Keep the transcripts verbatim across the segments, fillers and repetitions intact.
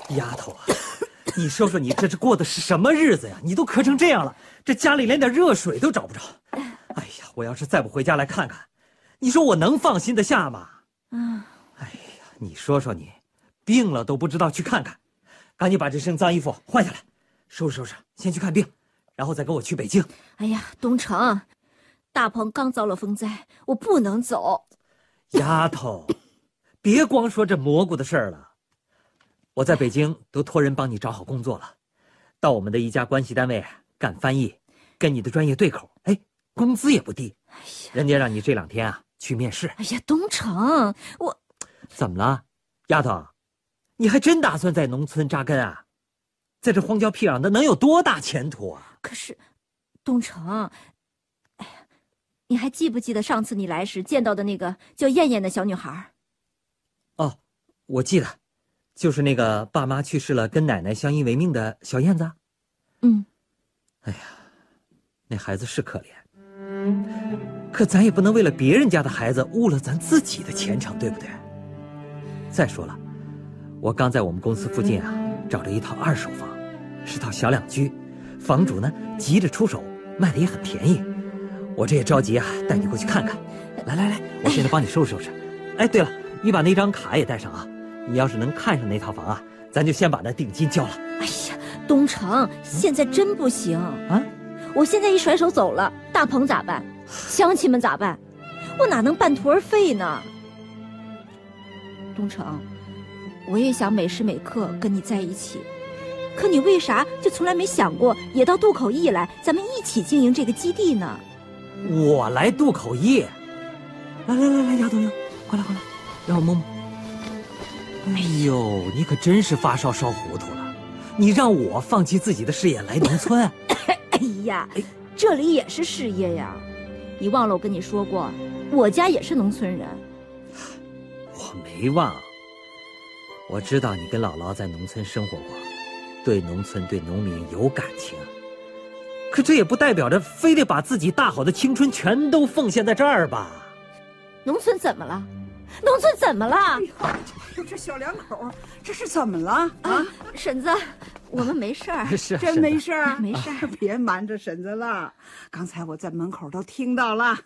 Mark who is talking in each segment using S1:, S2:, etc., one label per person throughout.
S1: 丫头啊，你说说你这是过的是什么日子呀？你都咳成这样了，这家里连点热水都找不着。哎呀，我要是再不回家来看看，你说我能放心得下吗？
S2: 嗯，
S1: 哎呀，你说说你，病了都不知道去看看，赶紧把这身脏衣服换下来，收拾收拾，先去看病，然后再跟我去北京。
S2: 哎呀，东城，大鹏刚遭了风灾，我不能走。
S1: 丫头，别光说这蘑菇的事儿了。我在北京都托人帮你找好工作了，到我们的一家关系单位干翻译，跟你的专业对口。哎，工资也不低。
S2: 哎呀，
S1: 人家让你这两天啊去面试。
S2: 哎呀，东城，我
S1: 怎么了，丫头？你还真打算在农村扎根啊？在这荒郊僻壤的能有多大前途啊？
S2: 可是，东城，哎呀，你还记不记得上次你来时见到的那个叫燕燕的小女孩？
S1: 哦，我记得，就是那个爸妈去世了，跟奶奶相依为命的小燕子。
S2: 嗯。
S1: 哎呀，那孩子是可怜，可咱也不能为了别人家的孩子误了咱自己的前程，对不对？再说了，我刚在我们公司附近啊找了一套二手房，是套小两居，房主呢急着出手，卖的也很便宜。我这也着急啊，带你过去看看。来来来，我现在帮你收拾收拾。哎，对了，你把那张卡也带上啊。你要是能看上那套房啊，咱就先把那定金交了。
S2: 哎呀，东城，现在真不行
S1: 啊！
S2: 我现在一甩手走了，大鹏咋办？乡亲们咋办？我哪能半途而废呢？东城，我也想每时每刻跟你在一起，可你为啥就从来没想过也到渡口驿来，咱们一起经营这个基地呢？
S1: 我来渡口驿？来来来来，丫头丫，快来快来，让我摸摸。哎呦，你可真是发烧烧糊涂了！你让我放弃自己的事业来农村？
S2: 哎呀，这里也是事业呀！你忘了我跟你说过，我家也是农村人。
S1: 我没忘，我知道你跟姥姥在农村生活过，对农村对农民有感情。可这也不代表着非得把自己大好的青春全都奉献在这儿吧？
S2: 农村怎么了？农村怎么了？哎
S3: 呦，这小两口这是怎么了啊？啊
S2: 婶子，我们没事儿。
S1: 是
S3: 真没事儿，
S2: 没事儿。
S3: 别瞒着婶子了，刚才我在门口都听到了。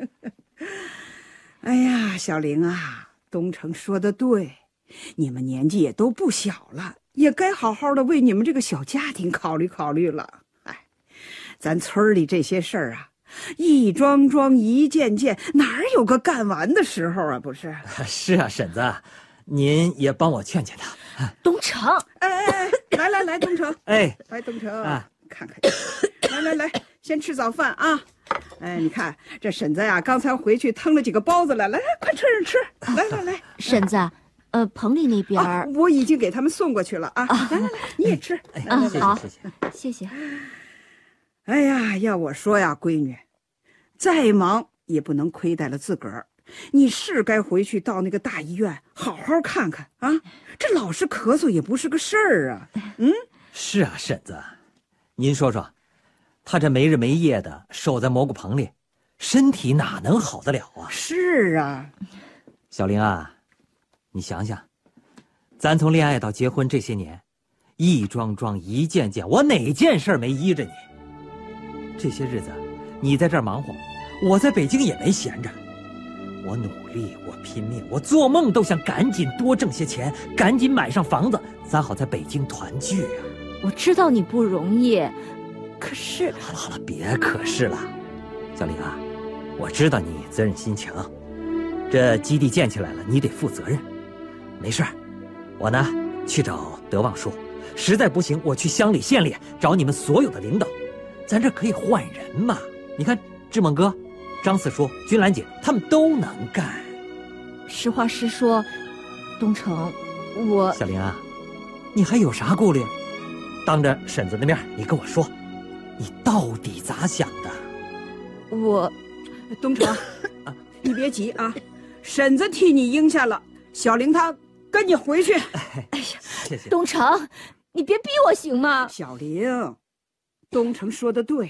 S3: 哎呀，小玲啊，东城说的对，你们年纪也都不小了，也该好好的为你们这个小家庭考虑考虑了。哎，咱村里这些事儿啊，一桩桩一件件，哪儿有个干完的时候啊？不是？
S1: 是啊，婶子，您也帮我劝劝他。
S2: 东城，
S3: 哎哎哎，来来来，东城，
S1: 哎，
S3: 来东城，
S1: 啊，
S3: 看看，来来来，先吃早饭啊！哎，你看这婶子呀，刚才回去腾了几个包子来，来来，快吃吃吃，来来来，
S2: 婶子，呃，棚里那边、
S3: 啊、我已经给他们送过去了啊！啊来来来，你也吃
S2: 啊！好，
S1: 谢谢
S2: 谢谢。
S3: 哎呀，要我说呀，闺女，再忙也不能亏待了自个儿。你是该回去到那个大医院好好看看啊！这老是咳嗽也不是个事儿啊。嗯，
S1: 是啊，婶子，您说说，他这没日没夜的守在蘑菇棚里，身体哪能好得了啊？
S3: 是啊，
S1: 小玲啊，你想想，咱从恋爱到结婚这些年，一桩桩一件件，我哪件事没依着你？这些日子，你在这儿忙活，我在北京也没闲着。我努力，我拼命，我做梦都想赶紧多挣些钱，赶紧买上房子，咱好在北京团聚啊！
S2: 我知道你不容易，可是……
S1: 好了好了，别可是了，小玲啊，我知道你责任心强，这基地建起来了，你得负责任。没事，我呢去找德旺叔，实在不行，我去乡里县里找你们所有的领导，咱这可以换人嘛。你看志猛哥、张四叔、君兰姐，他们都能干。
S2: 实话实说，东城，我
S1: 小玲啊，你还有啥顾虑？当着婶子的面，你跟我说，你到底咋想的？
S2: 我，
S3: 东城，你别急啊，婶子替你应下了，小玲她跟你回去。
S2: 哎呀，
S1: 谢谢。
S2: 东城，你别逼我行吗？
S3: 小玲，东城说的对。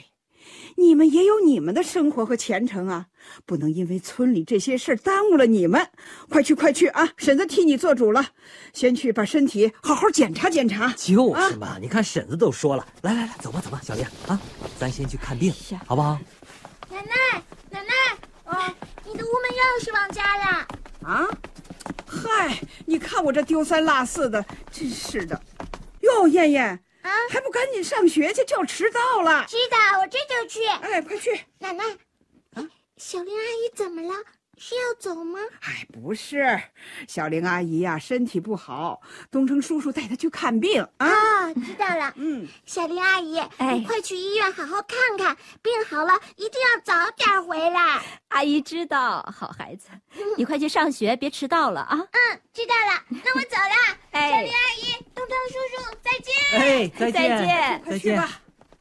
S3: 你们也有你们的生活和前程啊，不能因为村里这些事儿耽误了你们。快去快去啊，婶子替你做主了，先去把身体好好检查检查。
S1: 就是嘛，啊、你看婶子都说了，来来来，走吧走吧，小莲啊，咱先去看病，好不好？
S4: 奶奶奶奶，哦，你的屋门钥匙忘家了
S3: 啊？嗨，你看我这丢三落四的，真是的。哟，燕燕。啊！还不赶紧上学去，就要迟到了。
S4: 知道，我这就去。
S3: 哎，快去！
S4: 奶奶，啊，小玲阿姨怎么了？是要走吗？
S3: 哎，不是，小玲阿姨呀、啊，身体不好，东城叔叔带她去看病啊。
S4: 哦，知道了。
S3: 嗯，
S4: 小玲阿姨，
S2: 哎，
S4: 你快去医院好好看看，病好了一定要早点回来。
S2: 阿姨知道，好孩子，嗯、你快去上学，别迟到了啊。
S4: 嗯，知道了，那我走了。
S2: 哎，
S4: 小玲阿姨，东城叔叔，再见。
S1: 哎，再见，
S2: 再见，
S3: 快去吧。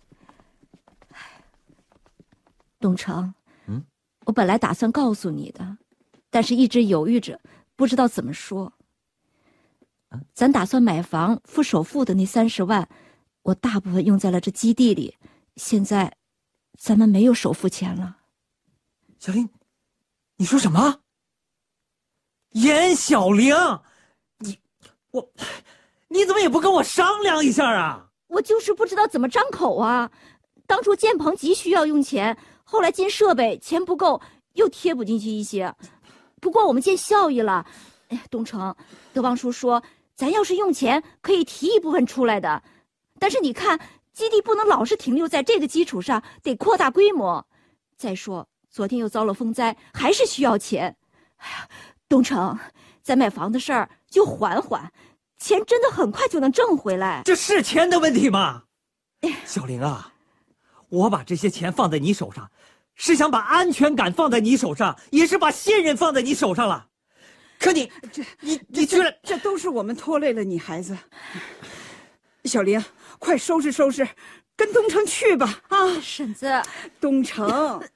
S2: 东城，
S1: 嗯，
S2: 我本来打算告诉你的，但是一直犹豫着，不知道怎么说。啊、咱打算买房付首付的那三十万，我大部分用在了这基地里，现在，咱们没有首付钱了。
S1: 小玲，你说什么？严小玲，你我，你怎么也不跟我商量一下啊？
S2: 我就是不知道怎么张口啊。当初建棚急需要用钱，后来进设备钱不够，又贴补进去一些。不过我们见效益了。哎，东城，德旺叔说，咱要是用钱可以提一部分出来的，但是你看，基地不能老是停留在这个基础上，得扩大规模。再说，昨天又遭了风灾，还是需要钱。哎呀，东城，咱买房的事儿就缓缓，钱真的很快就能挣回来。
S1: 这是钱的问题吗？小玲啊，我把这些钱放在你手上，是想把安全感放在你手上，也是把信任放在你手上了。可你，
S3: 这
S1: 你你居然，
S3: 这都是我们拖累了你，孩子。小玲，快收拾收拾，跟东城去吧。啊，
S2: 婶子，
S3: 东城，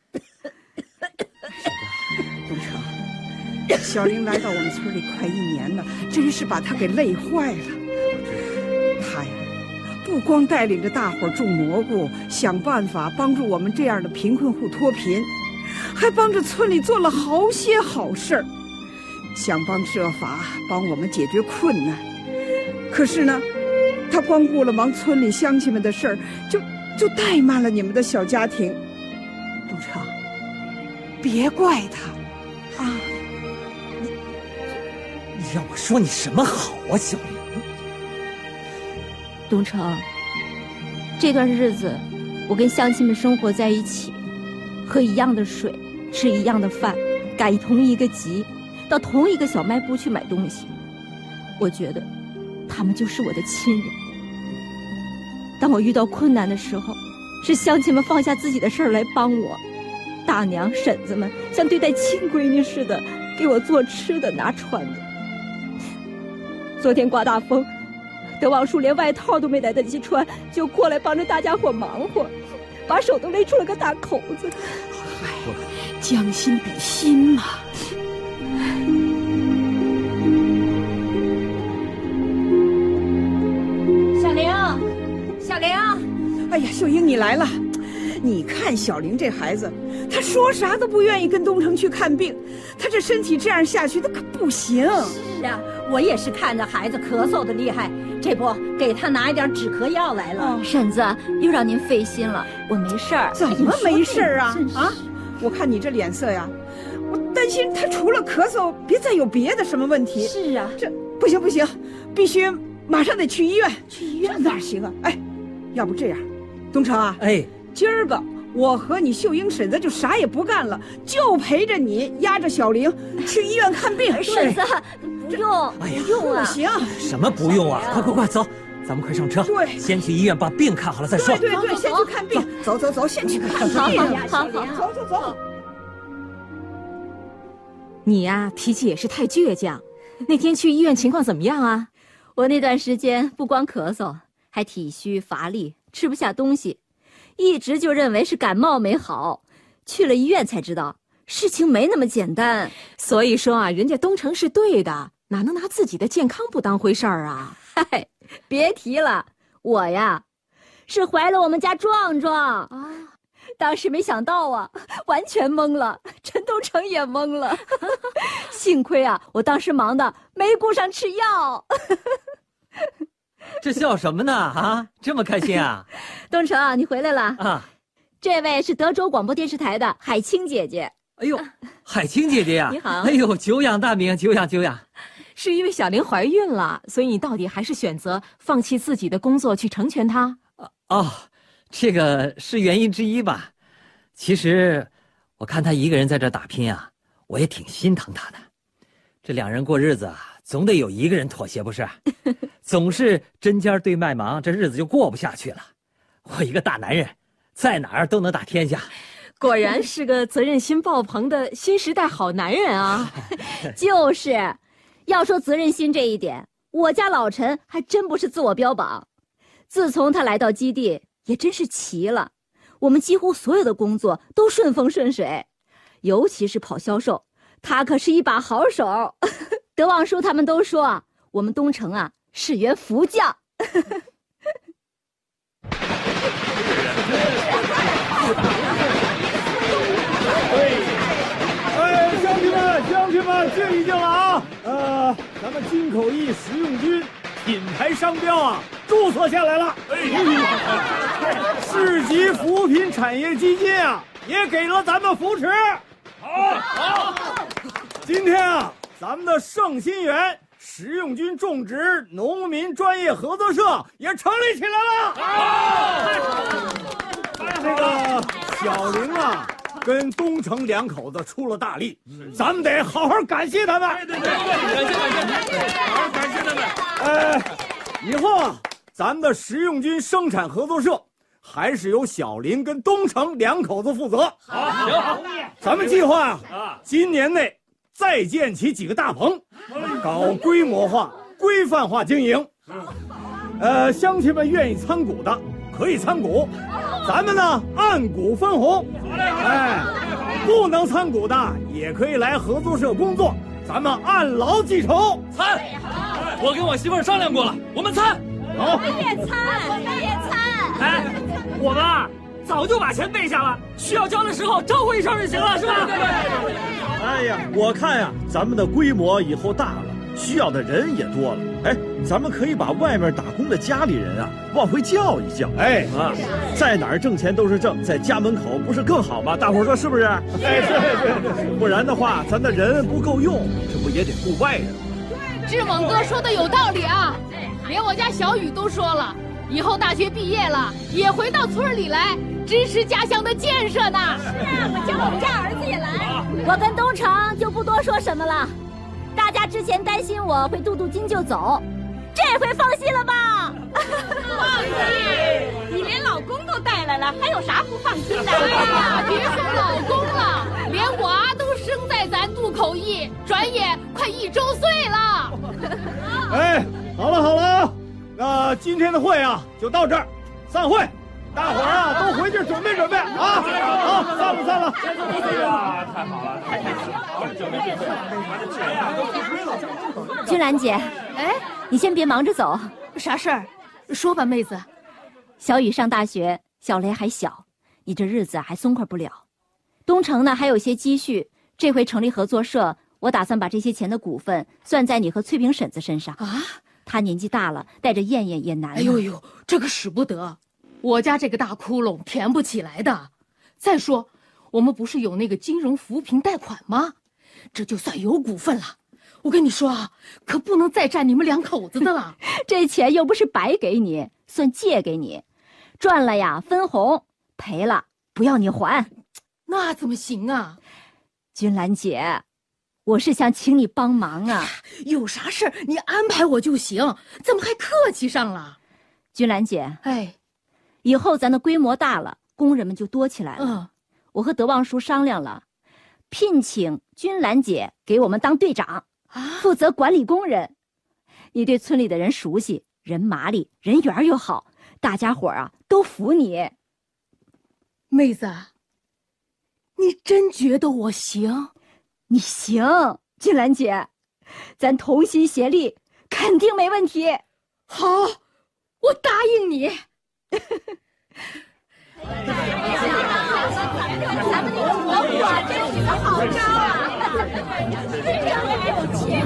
S3: 东城，小玲来到我们村里快一年了，真是把她给累坏了。她呀，不光带领着大伙儿种蘑菇，想办法帮助我们这样的贫困户脱贫，还帮着村里做了好些好事儿，想方设法帮我们解决困难。可是呢，他光顾了忙村里乡亲们的事儿，就就怠慢了你们的小家庭。东城，别怪他啊！
S1: 你你让我说你什么好啊，小玲？
S2: 东城，这段日子我跟乡亲们生活在一起，喝一样的水，吃一样的饭，赶同一个集，到同一个小卖部去买东西。我觉得他们就是我的亲人。当我遇到困难的时候，是乡亲们放下自己的事儿来帮我，大娘婶子们像对待亲闺女似的给我做吃的拿穿的。昨天刮大风，德旺叔连外套都没来得及穿，就过来帮着大家伙忙活，把手都勒出了个大口子。
S3: 嗨，将心比心嘛。
S2: 小玲，小玲，
S3: 哎呀，秀英你来了。你看小玲这孩子，她说啥都不愿意跟东城去看病，她这身体这样下去，她可不行。
S5: 是啊，我也是看着孩子咳嗽的厉害，这不给他拿一点止咳药来了。
S2: 哦、婶子，又让您费心了，我没事儿。
S3: 怎么没事儿啊？啊，我看你这脸色呀，我担心他除了咳嗽，别再有别的什么问题。
S5: 是啊，
S3: 这不行不行，必须马上得去医院。
S5: 去医院
S3: 哪行啊？哎，要不这样，东城啊，
S1: 哎，
S3: 今儿个我和你秀英婶子就啥也不干了，就陪着你压着小玲去医院看病。
S2: 婶子，不用，
S1: 哎呀，
S2: 不用啊！
S3: 不行，
S1: 什么不用啊？快快快走，咱们快上车。
S3: 对，
S1: 先去医院把病看好了再说。
S3: 对对对，先去看病。走走走，先去看病。
S2: 好好好，
S3: 走走走。
S5: 你呀，脾气也是太倔强。那天去医院情况怎么样啊？
S2: 我那段时间不光咳嗽，还体虚乏力，吃不下东西，一直就认为是感冒没好，去了医院才知道事情没那么简单。
S5: 所以说啊，人家东城是对的，哪能拿自己的健康不当回事儿啊？
S2: 嗨，别提了，我呀是怀了我们家壮壮啊， 当时没想到啊，完全懵了，陈东成也懵了。幸亏啊，我当时忙的没顾上吃药。
S1: 这笑什么呢？啊，这么开心啊！
S2: 东成啊，你回来了
S1: 啊！
S2: 这位是德州广播电视台的海清姐姐。
S1: 哎呦，海清姐姐呀！
S2: 你好。
S1: 哎呦，久仰大名，久仰久仰。
S6: 是因为小玲怀孕了，所以你到底还是选择放弃自己的工作去成全她？
S1: 哦，这个是原因之一吧。其实，我看她一个人在这打拼啊，我也挺心疼她的。这两人过日子啊，总得有一个人妥协，不是？总是针尖对麦芒，这日子就过不下去了。我一个大男人，在哪儿都能打天下。
S6: 果然是个责任心爆棚的新时代好男人啊！
S2: 就是，要说责任心这一点，我家老陈还真不是自我标榜。自从他来到基地，也真是奇了。我们几乎所有的工作都顺风顺水，尤其是跑销售，他可是一把好手。德望叔他们都说，我们东城啊是员福将。
S7: 哎，乡亲们，乡亲们，静一静了啊！呃，咱们金口一食用菌品牌商标啊，注册下来了。哎，市级扶贫产业基金啊，也给了咱们扶持。好，好。今天啊，咱们的圣心园食用菌种植农民专业合作社也成立起来了。好，这个小玲啊，跟东城两口子出了大力，咱们得好好感谢他们。对对对，感谢感谢，好好感谢他们。呃，以后啊，咱们的食用菌生产合作社还是由小林跟东城两口子负责。好，行，咱们计划啊，今年内再建起几个大棚，搞规模化、规范化经营。呃，乡亲们愿意参股的可以参股，咱们呢按股分红。哎，不能参股的也可以来合作社工作，咱们按劳计酬。
S8: 参，我跟我媳妇儿商量过了，我们参。
S7: 好，
S2: 我也参，我也参。
S8: 哎，我们啊早就把钱备下了，需要交的时候招呼一声就行了，是吧？
S9: 哎呀，我看呀，咱们的规模以后大了，需要的人也多了。哎，咱们可以把外面打工的家里人啊往回叫一叫。
S7: 哎
S9: 啊，在哪儿挣钱都是挣，在家门口不是更好吗？大伙儿说是不是？
S7: 哎，对对对，
S9: 不然的话，咱的人不够用，这不也得雇外人？
S10: 志猛哥说的有道理啊，连我家小雨都说了，以后大学毕业了也回到村里来支持家乡的建设呢。
S2: 是啊，我叫我们家儿子也来。我跟东城就不多说什么了，大家之前担心我会镀镀金就走，这回放心了吧？
S5: 放心，你连老公都带来了，还有啥不放心的？
S10: 哎呀，别说老公了，连娃都生在咱渡口驿，转眼快一周岁了。
S7: 哎，好了好了，那今天的会啊就到这儿，散会。大伙儿啊都回去准备准备啊！好，散了散了。哎呀，太好了，太好了，准备准备。
S2: 君兰姐，
S10: 哎，
S2: 你先别忙着走。
S10: 啥事儿？说吧，妹子。
S2: 小雨上大学，小雷还小，你这日子还松快不了。东城呢还有些积蓄，这回成立合作社，我打算把这些钱的股份算在你和翠萍婶子身上
S10: 啊。
S2: 她年纪大了，带着燕燕也难。
S10: 哎呦呦，这个使不得。我家这个大窟窿填不起来的。再说，我们不是有那个金融扶贫贷款吗？这就算有股份了。我跟你说啊，可不能再占你们两口子的了。
S2: 这钱又不是白给你，算借给你，赚了呀分红，赔了不要你还。
S10: 那怎么行啊？
S2: 君兰姐，我是想请你帮忙啊。
S10: 有啥事你安排我就行，怎么还客气上了？
S2: 君兰姐，
S10: 哎。
S2: 以后咱的规模大了，工人们就多起来了。
S10: 嗯，
S2: 我和德望叔商量了，聘请君兰姐给我们当队长，啊，负责管理工人。你对村里的人熟悉，人麻利，人缘又好，大家伙啊都服你。
S10: 妹子，你真觉得我行？
S2: 你行，君兰姐，咱同心协力，肯定没问题。
S10: 好，我答应你。
S2: 咱们那个伯母啊，真是个好招啊！真有钱。